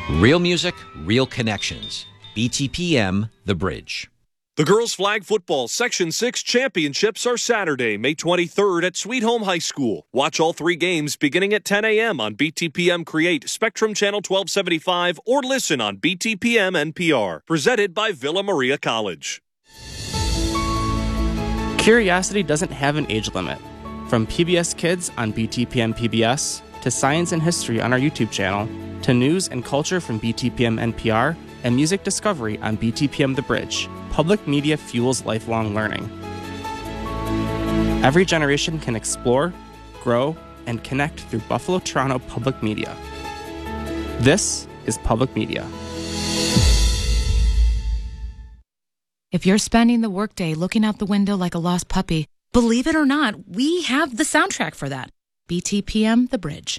Real music, real connections. BTPM, The Bridge. The girls' flag football Section 6 championships are Saturday, May 23rd at Sweet Home High School. Watch all 3 games beginning at 10 a.m. on BTPM Create, Spectrum Channel 1275, or listen on BTPM NPR. Presented by Villa Maria College. Curiosity doesn't have an age limit. From PBS Kids on BTPM PBS, to Science and History on our YouTube channel, to news and culture from BTPM NPR, and music discovery on BTPM The Bridge, public media fuels lifelong learning. Every generation can explore, grow, and connect through Buffalo Toronto Public Media. This is Public Media. If you're spending the workday looking out the window like a lost puppy, believe it or not, we have the soundtrack for that. BTPM The Bridge.